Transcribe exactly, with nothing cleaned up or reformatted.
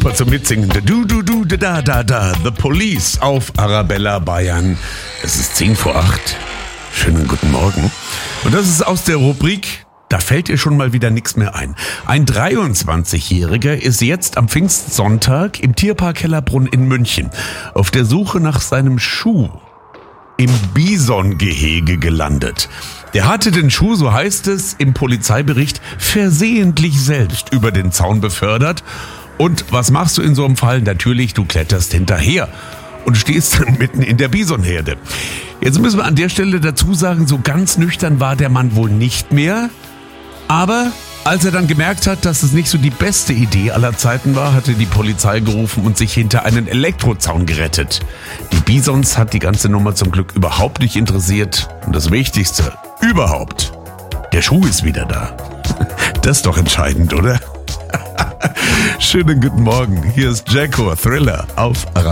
super zum Mitsingen. Du, du, du, da, da, da. The Police auf Arabella Bayern. Es ist zehn vor acht. Schönen guten Morgen. Und das ist aus der Rubrik, da fällt ihr schon mal wieder nichts mehr ein. Ein dreiundzwanzigjähriger ist jetzt am Pfingstsonntag im Tierpark Hellerbrunn in München auf der Suche nach seinem Schuh im Bisongehege gelandet. Der hatte den Schuh, so heißt es im Polizeibericht, versehentlich selbst über den Zaun befördert. Und was machst du in so einem Fall? Natürlich, du kletterst hinterher und stehst dann mitten in der Bisonherde. Jetzt müssen wir an der Stelle dazu sagen, so ganz nüchtern war der Mann wohl nicht mehr. Aber als er dann gemerkt hat, dass es nicht so die beste Idee aller Zeiten war, hatte die Polizei gerufen und sich hinter einen Elektrozaun gerettet. Die Bisons hat die ganze Nummer zum Glück überhaupt nicht interessiert. Und das Wichtigste, überhaupt, der Schuh ist wieder da. Das ist doch entscheidend, oder? Schönen guten Morgen. Hier ist Jacko Thriller auf Arabella.